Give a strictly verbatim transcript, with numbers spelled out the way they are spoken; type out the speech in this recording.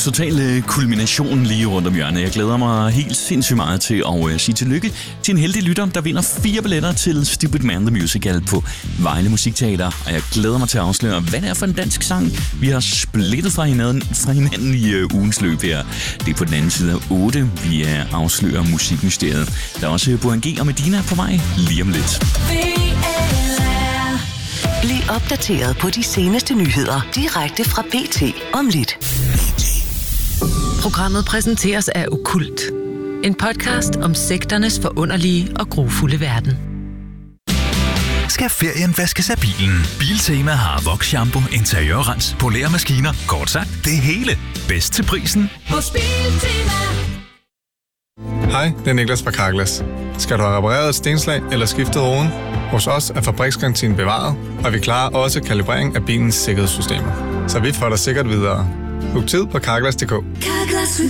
ugens totale kulmination lige rundt om hjørnet. Jeg glæder mig helt sindssygt meget til at uh, sige tillykke til en heldig lytter, der vinder fire billetter til Stupid Man The Musical på Vejle Musikteater. Og jeg glæder mig til at afsløre, hvad det er for en dansk sang, vi har splittet fra hinanden, fra hinanden i uh, ugens løb her. Det er på den anden side af otte, vi uh, afslører musikmysteriet. Der er også Burhan G og Medina på vej lige om lidt. Bliv opdateret på de seneste nyheder direkte fra B T om lidt. Programmet præsenteres af Okkult. En podcast om sekternes forunderlige og grufulde verden. Skal ferien vaskes af bilen? Biltema har Vox-shampoo, interiørrens, poleremaskiner, kort sagt det hele. Bedst til prisen hos Biltema. Hej, det er Niklas fra Carglass. Skal du have repareret et stenslag eller skiftet roden? Hos os er fabriksgarantien bevaret, og vi klarer også kalibrering af bilens sikkerhedssystemer. Så vi får dig sikkert videre. Book tid på Carglass punktum d k. Carglass with